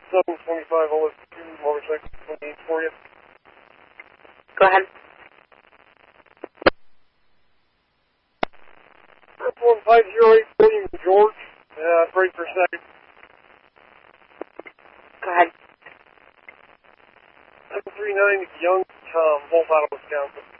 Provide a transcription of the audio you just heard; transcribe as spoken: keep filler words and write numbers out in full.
seven twenty-five, I'll list two motorcycle twenty-eight for you. Go ahead. one five zero eight, William George, uh, break for a second. Go ahead. seven three nine, Young Tom, both out of Wisconsin.